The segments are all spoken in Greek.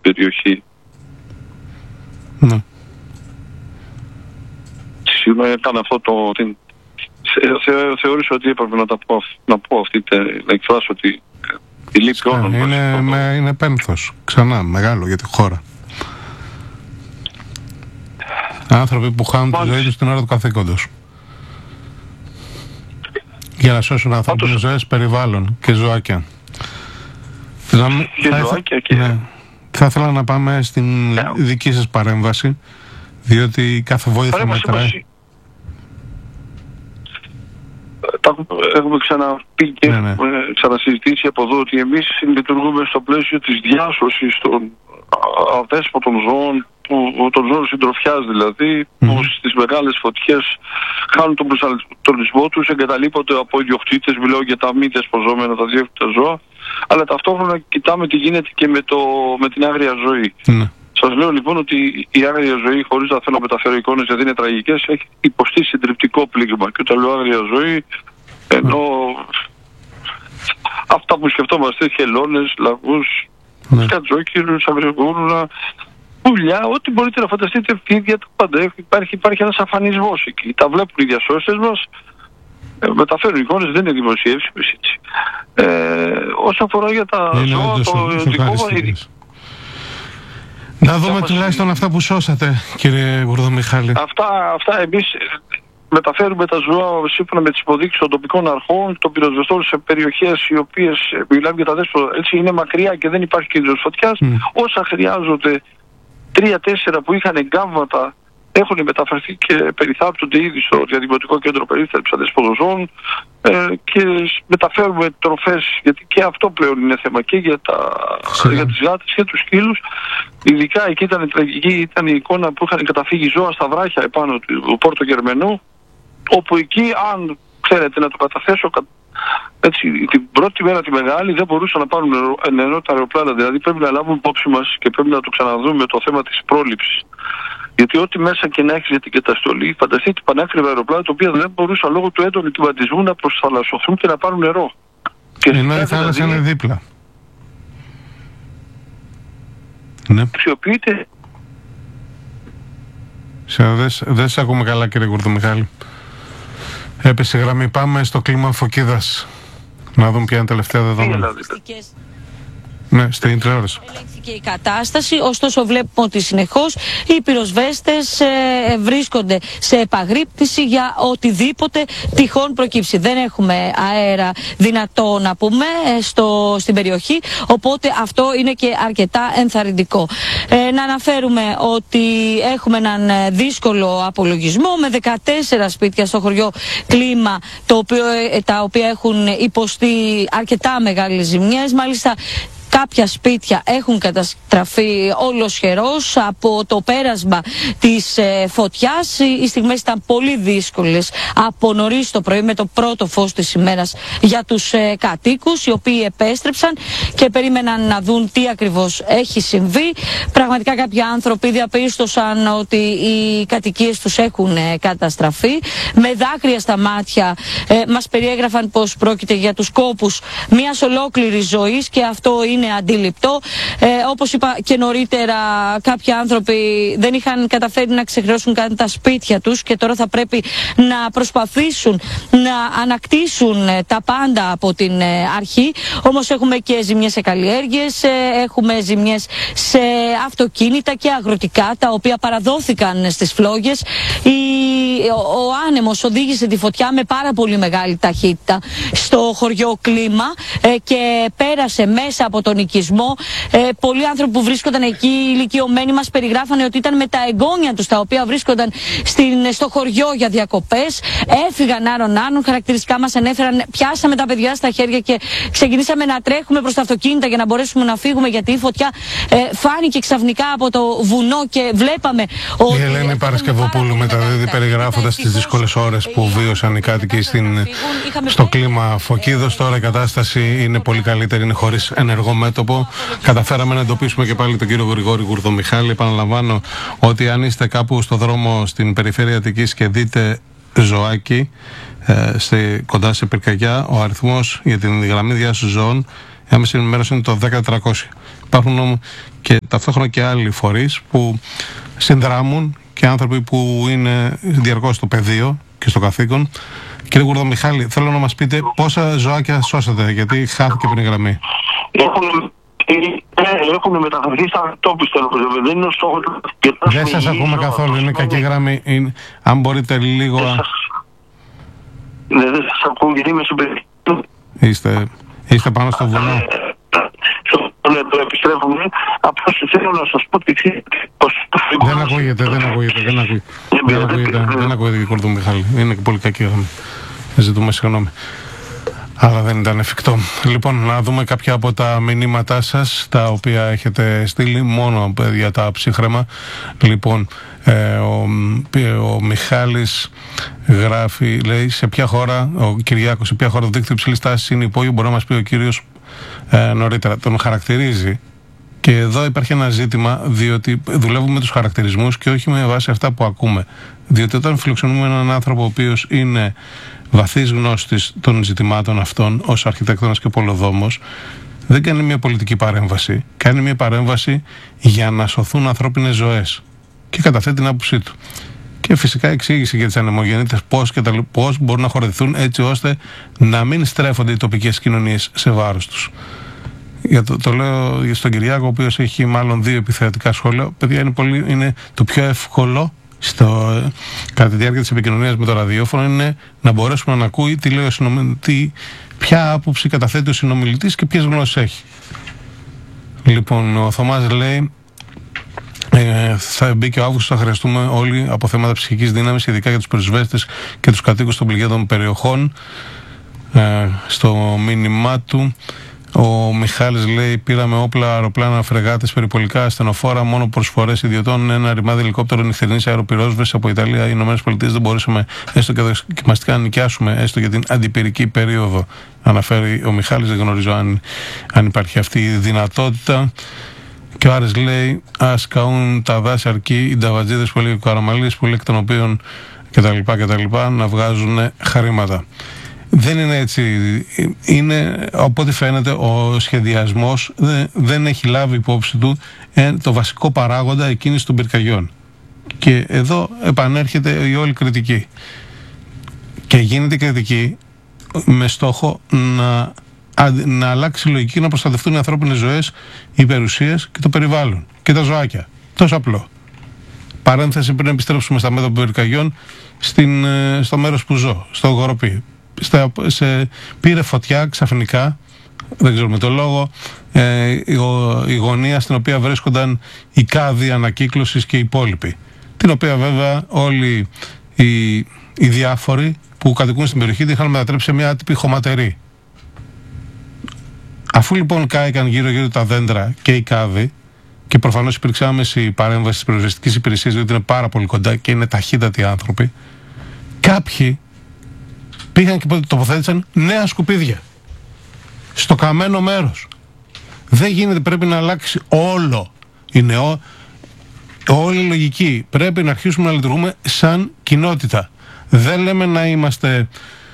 περιοχή. Ναι. Σίγουρα έκανα αυτό θεώρησα ότι έπρεπε να πω να εκφράσω τη λύπη όλων. Είναι πένθος, ξανά, μεγάλο για τη χώρα. Άνθρωποι που χάνουν τη ζωή τους στην ώρα του καθήκοντος. Για να σώσουν ανθρώπινες ζωές, περιβάλλον και ζωάκια. Θα ήθελα να πάμε στην δική σας παρέμβαση, διότι κάθε βοήθεια μετράει. Έχουμε ξαναπεί και ξανασυζητήσει από εδώ ότι εμείς λειτουργούμε στο πλαίσιο της διάσωσης των αδέσποτων ζώων, των ζώων συντροφιάς δηλαδή, που στις μεγάλες φωτιές χάνουν τον προσανατολισμό τους, εγκαταλείπονται από ιδιοκτήτες, μιλάω για τα μη δεσποζόμενα, τα διεύθυντα ζώα, αλλά ταυτόχρονα κοιτάμε τι γίνεται και με την άγρια ζωή. Σας λέω λοιπόν ότι η άγρια ζωή, χωρίς να θέλω να μεταφέρω εικόνες γιατί είναι τραγικές, έχει υποστεί συντριπτικό πλήγμα. Και όταν λέω άγρια ζωή, ενώ αυτά που σκεφτόμαστε, χελώνες, λαγούς, σκατζόκυρους, αγριογούρουνα, πουλιά, ό,τι μπορείτε να φανταστείτε, φίδια, τα πάντα. Υπάρχει ένας αφανισμός εκεί. Τα βλέπουν οι διασώστες μας, μεταφέρουν εικόνες, δεν είναι δημοσιεύσιμες έτσι. Όσον αφορά για τα ζώα, το δικό μας. Να δούμε τουλάχιστον αυτά που σώσατε, κύριε Γουρδομιχάλη. Αυτά εμείς μεταφέρουμε τα ζώα σύμφωνα με τις υποδείξεις των τοπικών αρχών, των πυροσβεστών σε περιοχές οι οποίες μιλάμε για τα δέσποτα, έτσι είναι μακριά και δεν υπάρχει κίνδυνος φωτιάς. Όσα χρειάζονται 3-4 που είχαν εγκάμματα έχουν μεταφερθεί και περιθάπτονται ήδη στο Διαδημοτικό Κέντρο Περίθαλψης Αδεσποτοζώων και μεταφέρουμε τροφές, γιατί και αυτό πλέον είναι θέμα και για τις γάτες και τους σκύλους. Ειδικά εκεί ήταν τραγική, ήταν η εικόνα που είχαν καταφύγει ζώα στα βράχια επάνω του Πόρτο Γερμενού, όπου εκεί, αν ξέρετε να το καταθέσω, έτσι, την πρώτη μέρα τη μεγάλη δεν μπορούσαν να πάρουν νερό τα αεροπλάνα. Δηλαδή πρέπει να λάβουμε υπόψη μας και πρέπει να το ξαναδούμε το θέμα της πρόληψης. Γιατί ό,τι μέσα και να έχεις για την καταστολή, φανταστείτε πανάκριβα αεροπλάνα τα οποία δεν μπορούσαν λόγω του έντονου κυβαντισμού να προσθαλασσωθούν και να πάρουν νερό. Ενώ η θάλασσα είναι δίπλα. Ναι. Αξιοποιείται. Δεν σε ακούμε καλά, κύριε Γουρδομιχάλη. Έπεσε γραμμή. Πάμε στο κλίμα Φωκίδας. Να δούμε ποια είναι τελευταία δεδομένα. Ναι, στην τηλεόραση. Ελέγχθηκε η κατάσταση, ωστόσο βλέπουμε ότι συνεχώς οι πυροσβέστες βρίσκονται σε επαγρύπνηση για οτιδήποτε τυχόν προκύψει. Δεν έχουμε αέρα δυνατό να πούμε στην περιοχή, οπότε αυτό είναι και αρκετά ενθαρρυντικό. Να αναφέρουμε ότι έχουμε έναν δύσκολο απολογισμό με 14 σπίτια στο χωριό Κλίμα, τα οποία έχουν υποστεί αρκετά μεγάλες ζημιές. Μάλιστα, κάποια σπίτια έχουν καταστραφεί ολοσχερώς από το πέρασμα της φωτιάς. Οι στιγμές ήταν πολύ δύσκολες από νωρίς το πρωί με το πρώτο φως της ημέρας για τους κατοίκους, οι οποίοι επέστρεψαν και περίμεναν να δουν τι ακριβώς έχει συμβεί. Πραγματικά κάποιοι άνθρωποι διαπίστωσαν ότι οι κατοικίες τους έχουν καταστραφεί. Με δάκρυα στα μάτια μας περιέγραφαν πως πρόκειται για τους κόπους μιας ολόκληρης ζωής και αυτό είναι αντιληπτό. Όπως είπα και νωρίτερα, κάποιοι άνθρωποι δεν είχαν καταφέρει να ξεχρεώσουν καν τα σπίτια τους και τώρα θα πρέπει να προσπαθήσουν να ανακτήσουν τα πάντα από την αρχή. Όμως έχουμε και ζημιές σε καλλιέργειες, έχουμε ζημιές σε αυτοκίνητα και αγροτικά, τα οποία παραδόθηκαν στις φλόγες. Ο άνεμος οδήγησε τη φωτιά με πάρα πολύ μεγάλη ταχύτητα στο χωριό Κλίμα και πέρασε μέσα από τον οικισμό. Πολλοί άνθρωποι που βρίσκονταν εκεί, ηλικιωμένοι, μας περιγράφανε ότι ήταν με τα εγγόνια τους, τα οποία βρίσκονταν στο χωριό για διακοπές. Έφυγαν άρον-άρον, χαρακτηριστικά μας ανέφεραν, πιάσαμε τα παιδιά στα χέρια και ξεκινήσαμε να τρέχουμε προς τα αυτοκίνητα για να μπορέσουμε να φύγουμε, γιατί η φωτιά φάνηκε ξαφνικά από το βουνό και βλέπαμε ότι... Η Ελένη Παρασκευοπούλου μεταδίδει περιγράφοντας τις δύσκολες ώρες που βίωσαν οι κάτοικοι στο Κλίμα Φωκίδος. Τώρα η κατάσταση είναι πολύ καλύτερη, είναι χωρίς ενεργό μέτωπο. Καταφέραμε να εντοπίσουμε και πάλι τον κύριο Γρηγόρη Γουρδομιχάλη. Επαναλαμβάνω ότι αν είστε κάπου στο δρόμο στην περιφέρεια Αττικής και δείτε ζωάκι κοντά σε πυρκαγιά, ο αριθμός για την γραμμή διάσωσης ζώων, η άμεση ενημέρωση είναι το 10300. Υπάρχουν και ταυτόχρονα και άλλοι φορείς που συνδράμουν και άνθρωποι που είναι διαρκώς στο πεδίο και στο καθήκον. Κύριε Γουρδομιχάλη, θέλω να μας πείτε πόσα ζωάκια σώσατε, γιατί χάθηκε πριν η γραμμή. Έχουν μεταφερθεί στα τόπιστα, δεν είναι ο στόχος. Δεν σας ακούμε καθόλου, είναι κακή γραμμή. Αν μπορείτε λίγο... Δεν σας ακούω γιατί είμαι συμπεριφέρον. Είστε πάνω στο βουνό. Το επιστρέφουμε. Απλώς θέλω να σας πω πως... Δεν ακούγεται. Δεν ακούγεται η Γουρδομιχάλη. Είναι πολύ κακή γραμμή. Ζητούμε συγγνώμη. Άρα δεν ήταν εφικτό. Λοιπόν, να δούμε κάποια από τα μηνύματά σας, τα οποία έχετε στείλει, μόνο για τα ψύχρεμα. Λοιπόν, ο Μιχάλης γράφει, λέει, σε ποια χώρα, ο Κυριάκος, σε ποια χώρα το δίκτυο υψηλής τάσης είναι υπόγειο, μπορεί να μας πει ο κύριος νωρίτερα. Τον χαρακτηρίζει. Και εδώ υπάρχει ένα ζήτημα, διότι δουλεύουμε με τους χαρακτηρισμούς και όχι με βάση αυτά που ακούμε. Διότι όταν φιλοξενούμε έναν άνθρωπο ο οποίος είναι βαθύς γνώστης των ζητημάτων αυτών ως αρχιτέκτονας και πολεοδόμος, δεν κάνει μια πολιτική παρέμβαση. Κάνει μια παρέμβαση για να σωθούν ανθρώπινες ζωές. Και καταθέτει την άποψή του. Και φυσικά εξήγησε για τις ανεμογεννήτες πώς μπορούν να χωρεθούν έτσι ώστε να μην στρέφονται οι τοπικές κοινωνίες σε βάρος τους. Το λέω στον Κυριάκο, ο οποίος έχει μάλλον 2 επιθεωτικά σχόλια. Παιδιά, είναι το πιο εύκολο κατά τη διάρκεια της επικοινωνίας με το ραδιόφωνο, είναι να μπορέσουμε να ακούει τι λέει ποια άποψη καταθέτει ο συνομιλητής και ποιες γνώσεις έχει. Λοιπόν, ο Θωμάς λέει, θα μπει και ο Αύγουστος, θα χρειαστούμε όλοι από θέματα ψυχικής δύναμης, ειδικά για τους πυροσβέστες και τους κατοίκους των πληγέντων περιοχών. Στο μήνυμά του ο Μιχάλης λέει, πήραμε όπλα, αεροπλάνα, φρεγάτες, περιπολικά, ασθενοφόρα, μόνο προσφορές ιδιωτών, ένα ρημάδι ελικόπτερο νυχτερινής αεροπυρόσβεσης από Ιταλία, οι Ηνωμένες Πολιτείες. Δεν μπορούσαμε έστω και δοκιμαστικά να νοικιάσουμε, έστω για την αντιπυρική περίοδο, αναφέρει ο Μιχάλης. Δεν γνωρίζω αν υπάρχει αυτή η δυνατότητα. Και ο Άρης λέει, ας καούν τα δάση αρκεί οι νταβατζίδες που λέει ο Καραμαλής, που λέει εκ των οποίων κτλ. Να βγάζουν χρήματα. Δεν είναι έτσι. Είναι, από ό,τι φαίνεται, ο σχεδιασμός δεν έχει λάβει υπόψη του το βασικό παράγοντα εκείνης των πυρκαγιών. Και εδώ επανέρχεται η όλη κριτική. Και γίνεται η κριτική με στόχο να αλλάξει η λογική, να προστατευτούν οι ανθρώπινες ζωές, οι περιουσίες και το περιβάλλον και τα ζωάκια. Τόσο απλό. Παρένθεση, πριν επιστρέψουμε στα μέτωπα πυρκαγιών, στο μέρος που ζω, στο Γοροπή. Πήρε φωτιά ξαφνικά, δεν ξέρουμε το λόγο, η γωνία στην οποία βρίσκονταν οι κάδοι ανακύκλωσης και οι υπόλοιποι, την οποία βέβαια όλοι οι διάφοροι που κατοικούν στην περιοχή την είχαν μετατρέψει σε μια άτυπη χωματερή. Αφού λοιπόν κάηκαν γύρω-γύρω τα δέντρα και οι κάδοι, και προφανώς υπήρξε άμεση παρέμβαση της πυροσβεστικής υπηρεσίας, διότι είναι πάρα πολύ κοντά και είναι ταχύτατοι άνθρωποι, κάποιοι πήγαν και τοποθέτησαν νέα σκουπίδια στο καμένο μέρος. Δεν γίνεται, πρέπει να αλλάξει όλη η λογική. Πρέπει να αρχίσουμε να λειτουργούμε σαν κοινότητα. Δεν λέμε να είμαστε...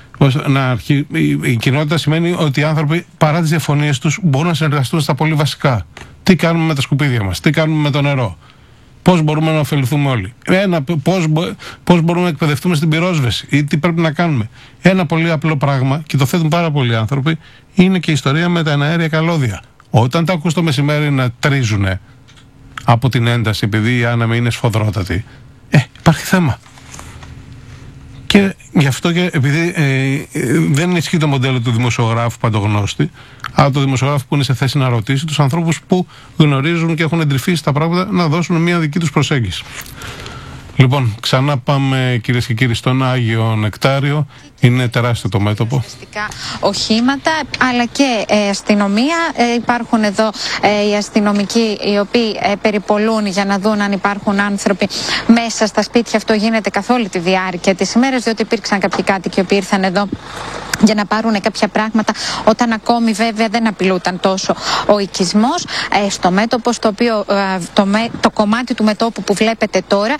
Η κοινότητα σημαίνει ότι οι άνθρωποι, παρά τις διαφωνίες τους, μπορούν να συνεργαστούν στα πολύ βασικά. Τι κάνουμε με τα σκουπίδια μας, τι κάνουμε με το νερό, πώς μπορούμε να ωφεληθούμε όλοι, πώς μπορούμε να εκπαιδευτούμε στην πυρόσβεση ή τι πρέπει να κάνουμε. Ένα πολύ απλό πράγμα, και το θέτουν πάρα πολλοί άνθρωποι, είναι και η ιστορία με τα εναέρια καλώδια. Όταν τα ακούς το μεσημέρι να τρίζουνε από την ένταση, επειδή η άνεμη είναι σφοδρότατη, υπάρχει θέμα. Και γι' αυτό, και επειδή δεν ισχύει το μοντέλο του δημοσιογράφου παντογνώστη, αλλά το δημοσιογράφου που είναι σε θέση να ρωτήσει τους ανθρώπους που γνωρίζουν και έχουν εντρυφήσει τα πράγματα, να δώσουν μια δική τους προσέγγιση. Λοιπόν, ξανά πάμε, κυρίες και κύριοι, στον Άγιο Νεκτάριο. Είναι τεράστιο το μέτωπο. Οχήματα, αλλά και αστυνομία. Υπάρχουν εδώ οι αστυνομικοί οι οποίοι περιπολούν για να δουν αν υπάρχουν άνθρωποι μέσα στα σπίτια. Αυτό γίνεται καθ' όλη τη διάρκεια της ημέρας, διότι υπήρξαν κάποιοι κάτοικοι οι οποίοι ήρθαν εδώ για να πάρουν κάποια πράγματα, όταν ακόμη βέβαια δεν απειλούταν τόσο ο οικισμός. Στο μέτωπο, στο οποίο το κομμάτι του μετώπου που βλέπετε τώρα είναι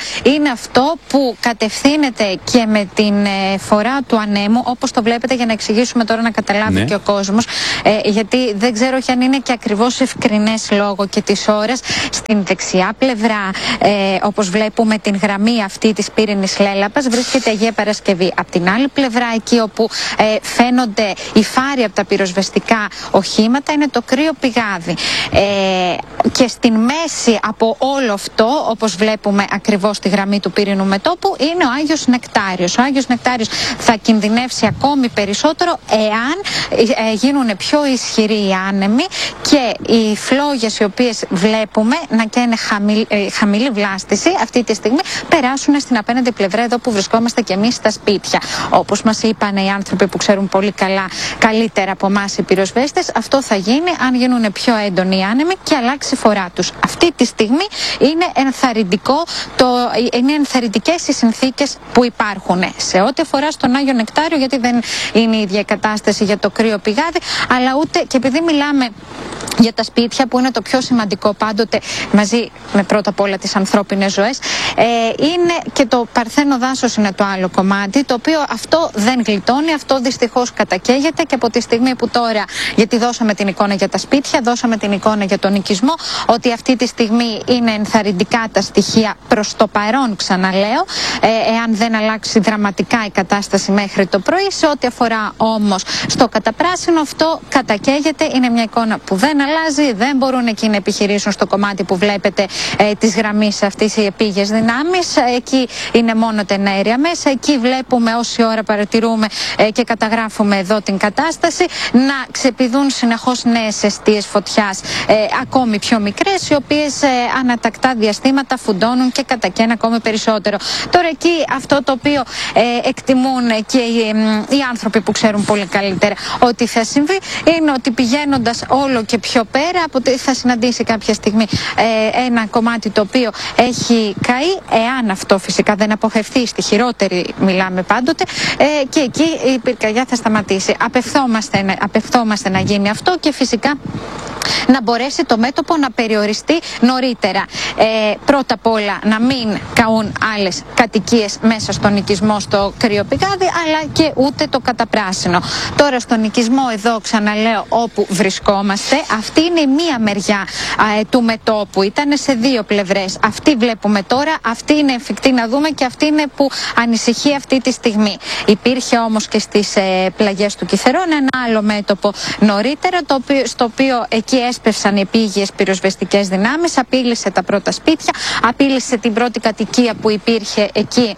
είναι αυτό που κατευθύνεται και με την φορά του ανέμου, όπως το βλέπετε, για να εξηγήσουμε τώρα να καταλάβει και ο κόσμος, γιατί δεν ξέρω αν είναι και ακριβώς ευκρινές λόγω και της ώρας. Στην δεξιά πλευρά, όπως βλέπουμε την γραμμή αυτή της πύρινης λέλαπας, βρίσκεται η Αγία Παρασκευή. Απ' την άλλη πλευρά, εκεί όπου φαίνονται οι φάροι από τα πυροσβεστικά οχήματα, είναι το κρύο πηγάδι. Και στην μέση από όλο αυτό, όπως βλέπουμε ακριβώς τη γραμμή του πύρινου μετώπου, είναι ο Άγιος Νεκτάριος. Ο Άγιος Νεκτάριος θα κινδυνεύσει ακόμη περισσότερο εάν γίνουν πιο ισχυροί οι άνεμοι και οι φλόγες οι οποίες βλέπουμε να καίνε χαμηλή βλάστηση αυτή τη στιγμή περάσουν στην απέναντι πλευρά, εδώ που βρισκόμαστε και εμείς στα σπίτια. Όπως μας είπαν οι άνθρωποι που ξέρουν πολύ καλύτερα από εμάς οι πυροσβέστες, αυτό θα γίνει αν γίνουν πιο έντονοι οι άνεμοι και αλλάξει η φορά τους. Αυτή τη στιγμή είναι ενθαρρυντικές οι συνθήκες που υπάρχουν σε ό,τι αφορά στον Άγιο Νεκτάριο, γιατί δεν είναι η ίδια κατάσταση για το κρύο πηγάδι, αλλά ούτε και επειδή μιλάμε για τα σπίτια που είναι το πιο σημαντικό πάντοτε, μαζί με πρώτα απ' όλα τις ανθρώπινες ζωές, είναι και το παρθένο δάσος είναι το άλλο κομμάτι, το οποίο αυτό δεν γλιτώνει, αυτό δυστυχώς κατακαίγεται, και από τη στιγμή που τώρα, γιατί δώσαμε την εικόνα για τα σπίτια, δώσαμε την εικόνα για τον οικισμό, ότι αυτή τη στιγμή είναι ενθαρρυντικά τα στοιχεία προς το παρόν, ξαναλέω, εάν δεν αλλάξει δραματικά η κατάσταση μέχρι το πρωί. Σε ό,τι αφορά όμως στο καταπράσινο, αυτό κατακαίγεται, είναι μια εικόνα που δεν αλλάζει, δεν μπορούν εκεί να επιχειρήσουν στο κομμάτι που βλέπετε της γραμμής αυτής οι επίγειες δυνάμεις. Εκεί είναι μόνο τα εναέρια μέσα. Εκεί βλέπουμε όση ώρα παρατηρούμε και καταγράφουμε εδώ την κατάσταση να ξεπηδούν συνεχώς νέες εστίες φωτιάς, ακόμη πιο μικρές, οι οποίες ανατακτά διαστήματα φουντώνουν και κατακαίνουν ακόμη περισσότερο. Τώρα εκεί αυτό το οποίο εκτιμούν και οι άνθρωποι που ξέρουν πολύ καλύτερα ότι θα συμβεί, είναι ότι πηγαίνοντας όλο και πιο πέρα, θα συναντήσει κάποια στιγμή ένα κομμάτι το οποίο έχει καεί, εάν αυτό φυσικά δεν αποφευθεί, στη μιλάμε πάντοτε, και εκεί η πυρκαγιά θα σταματήσει. Απευθόμαστε να γίνει αυτό και φυσικά να μπορέσει το μέτωπο να περιοριστεί νωρίτερα. Πρώτα απ' όλα να μην καούν άλλες κατοικίες μέσα στον οικισμό, στο κρύο πηγάδι, αλλά και ούτε το καταπράσινο. Τώρα στον οικισμό εδώ, ξαναλέω, όπου βρισκόμαστε, αυτή είναι η μία μεριά του μετώπου. Ήταν σε δύο πλευρές. Αυτή βλέπουμε τώρα, αυτή είναι εφικτή να δούμε και αυτή είναι που ανησυχεί αυτή τη στιγμή. Υπήρχε όμως και στις πλαγιές του Κιθερών ένα άλλο μέτωπο νωρίτερα, στο οποίο εκεί έσπευσαν οι επίγειες πυροσβεστικές δυνάμεις, απείλησε τα πρώτα σπίτια, απείλησε την πρώτη κατοικία που υπήρχε εκεί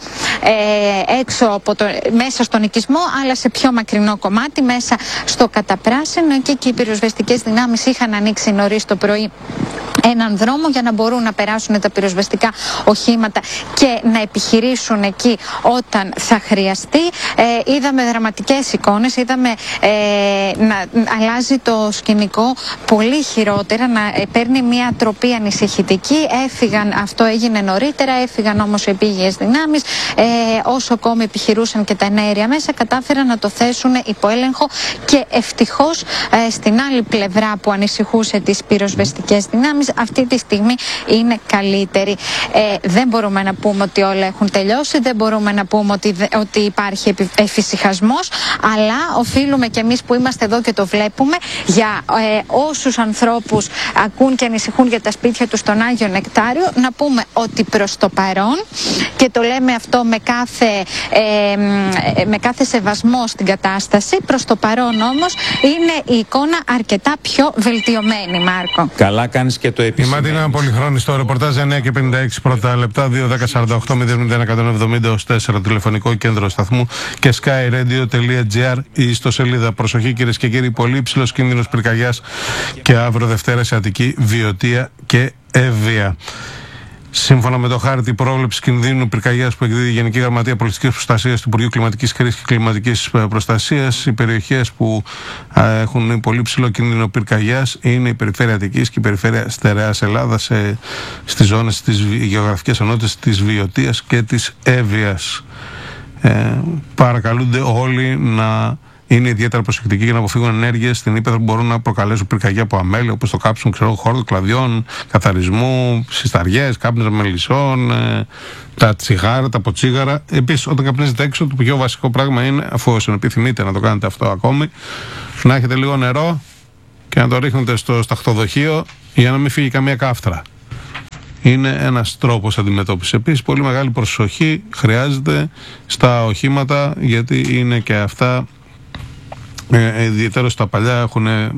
έξω μέσα στον οικισμό, αλλά σε πιο μακρινό κομμάτι, μέσα στο καταπράσινο, και οι πυροσβεστικές δυνάμεις είχαν ανοίξει νωρίς το πρωί έναν δρόμο για να μπορούν να περάσουν τα πυροσβεστικά οχήματα και να επιχειρήσουν εκεί όταν θα χρειαστεί. Είδαμε δραματικές εικόνες, είδαμε να αλλάζει το σκηνικό πολύ χειρότερα, να παίρνει μια τροπή ανησυχητική. Έφυγαν, αυτό έγινε νωρίτερα, έφυγαν όμως οι επίγειες δυνάμεις. Όσο ακόμη επιχειρούσαν και τα εναέρια μέσα, κατάφεραν να το θέσουν υπό έλεγχο, και ευτυχώς στην άλλη πλευρά που ανησυχούσε τις πυροσβεστικές δυνάμεις, αυτή τη στιγμή είναι καλύτερη. Δεν μπορούμε να πούμε ότι όλα έχουν τελειώσει, δεν μπορούμε να πούμε ότι υπάρχει εφησυχασμός, αλλά οφείλουμε κι εμείς που είμαστε εδώ και το βλέπουμε, για όσους ανθρώπους ακούν και ανησυχούν για τα σπίτια τους στον Άγιο Νεκτάριο, να πούμε ότι προς το παρόν, και το λέμε αυτό με κάθε σεβασμό στην κατάσταση, προς το παρόν όμως είναι η εικόνα αρκετά πιο βελτιωμένη, Μάρκο. Καλά κάνεις και το επισημαίνεις. Η Μαντίνα Πολυχρόνη στο ρεπορτάζ 9 και 56 πρώτα λεπτά, 2-10-48-001-170 4 τηλεφωνικό κέντρο σταθμού και skyradio.gr η ιστοσελίδα. Προσοχή κυρίες και κύριοι, πολύ υψηλός κίνδυνος πυρκαγιάς και αύριο Δευτέρα σε Αττική, Βιωτία και Εύβοια. Σύμφωνα με το χάρτη πρόβλεψης κινδύνου πυρκαγιάς που εκδίδει η Γενική Γραμματεία Πολιτιστικής Προστασίας του Υπουργείου Κλιματικής Κρίσης και Κλιματικής Προστασίας, οι περιοχές που έχουν πολύ ψηλό κίνδυνο πυρκαγιάς είναι η περιφέρεια Αττικής και η περιφέρεια Στερεάς Ελλάδας, στις ζώνες της γεωγραφικές ενότητες της Βιωτίας και της Εύβοιας. Παρακαλούνται όλοι να είναι ιδιαίτερα προσεκτικοί για να αποφύγουν ενέργειες στην ύπαιθρο που μπορούν να προκαλέσουν πυρκαγιά από αμέλεια, όπως το κάψιμο χόρδων, κλαδιών, καθαρισμού, συσταριές, κάπνισμα μελισσών, τα τσιγάρα, τα ποτσίγαρα. Επίσης, όταν καπνίζετε έξω, το πιο βασικό πράγμα είναι, αφού επιθυμείτε να το κάνετε αυτό ακόμη, να έχετε λίγο νερό και να το ρίχνετε στο σταχτοδοχείο για να μην φύγει καμία κάφτρα. Είναι ένας τρόπος αντιμετώπισης. Επίσης, πολύ μεγάλη προσοχή χρειάζεται στα οχήματα, γιατί είναι και αυτά, ιδιαίτερα στα παλιά,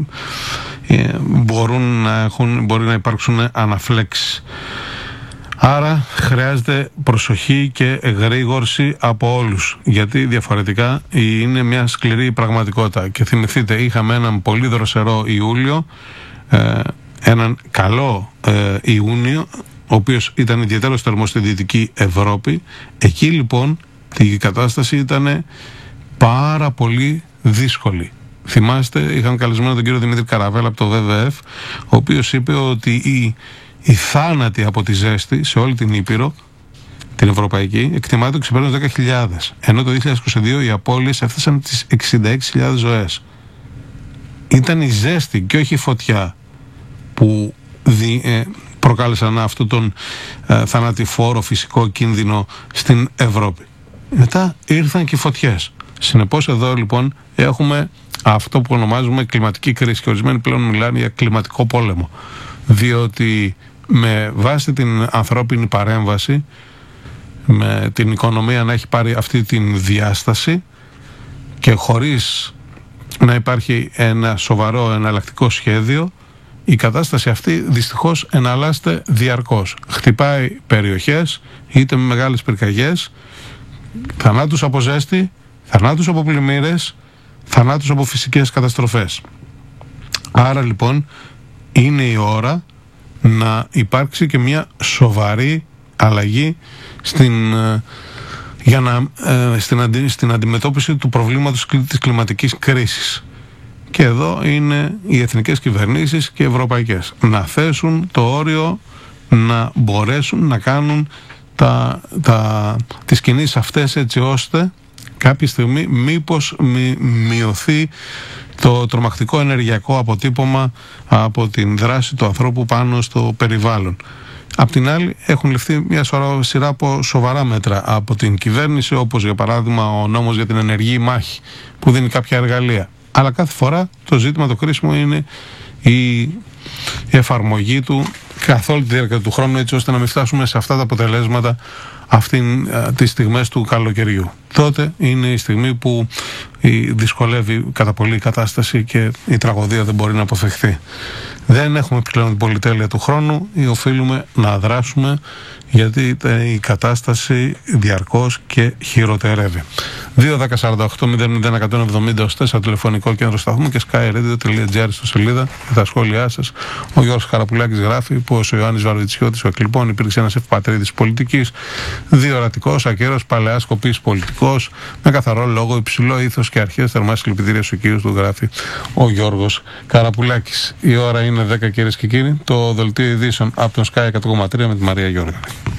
μπορεί να υπάρξουν αναφλέξεις. Άρα χρειάζεται προσοχή και εγρήγορση από όλους, γιατί διαφορετικά είναι μια σκληρή πραγματικότητα. Και θυμηθείτε, είχαμε έναν πολύ δροσερό Ιούλιο, έναν καλό Ιούνιο, ο οποίος ήταν ιδιαίτερα θερμός στη Δυτική Ευρώπη. Εκεί λοιπόν η κατάσταση ήταν πάρα πολύ δύσκολη. Θυμάστε, είχαν καλεσμένο τον κύριο Δημήτρη Καραβέλα από το WWF, ο οποίος είπε ότι οι θάνατοι από τη ζέστη σε όλη την Ήπειρο, την Ευρωπαϊκή, εκτιμάται ότι ξεπέρνουν 10.000. Ενώ το 2022 οι απώλειες έφτασαν τις 66.000 ζωές. Ήταν η ζέστη και όχι η φωτιά που προκάλεσαν αυτόν τον θανατηφόρο φυσικό κίνδυνο στην Ευρώπη. Μετά ήρθαν και οι φωτιές. Συνεπώς εδώ λοιπόν έχουμε αυτό που ονομάζουμε κλιματική κρίση, και ορισμένοι πλέον μιλάνε για κλιματικό πόλεμο, διότι με βάση την ανθρώπινη παρέμβαση, με την οικονομία να έχει πάρει αυτή την διάσταση και χωρίς να υπάρχει ένα σοβαρό εναλλακτικό σχέδιο, η κατάσταση αυτή δυστυχώς εναλλάσσεται διαρκώς. Χτυπάει περιοχές, είτε με μεγάλες πυρκαγιές, θανάτους από ζέστη, θανάτους από πλημμύρες, θανάτους από φυσικές καταστροφές. Άρα λοιπόν είναι η ώρα να υπάρξει και μια σοβαρή αλλαγή στην αντιμετώπιση του προβλήματος της κλιματικής κρίσης. Και εδώ είναι οι εθνικές κυβερνήσεις και οι ευρωπαϊκές να θέσουν το όριο, να μπορέσουν να κάνουν τις κινήσεις αυτές, έτσι ώστε κάποια στιγμή μήπως μειωθεί το τρομακτικό ενεργειακό αποτύπωμα από την δράση του ανθρώπου πάνω στο περιβάλλον. Απ' την άλλη έχουν ληφθεί μια σειρά από σοβαρά μέτρα από την κυβέρνηση, όπως για παράδειγμα ο νόμος για την ενεργή μάχη, που δίνει κάποια εργαλεία. Αλλά κάθε φορά το ζήτημα το κρίσιμο είναι η εφαρμογή του καθ' όλη τη διάρκεια του χρόνου, έτσι ώστε να μην φτάσουμε σε αυτά τα αποτελέσματα τις στιγμές του καλοκαιριού. Τότε είναι η στιγμή που δυσκολεύει κατά πολύ η κατάσταση και η τραγωδία δεν μπορεί να αποφευχθεί. Δεν έχουμε πλέον την πολυτέλεια του χρόνου, οφείλουμε να δράσουμε, γιατί η κατάσταση διαρκώς και χειροτερεύει. 2-10-48-001-170 ως 4 τηλεφωνικό κέντρο σταθμού και skyradio.gr στο σελίδα για τα σχόλιά σας. Ο Γιώργος Καραπουλάκης γράφει πως ο Ιωάννης Βαρβιτσιώτης, ο εκλειπών, υπήρξε ένας ευπατρίδης πολιτικής, διορατικός, ακέρος, παλαιάς κοπής πολιτικός, με καθαρό λόγο, υψηλό ήθος και αρχές, θερμά συλληπιτήρια στους κύριους του, γράφει ο Γιώργος Καραπουλάκης. Η ώρα είναι 10, κυρίες και κύριοι. Το δελτίο ειδήσεων από τον Sky 100,3 με τη Μαρία Γιώργα.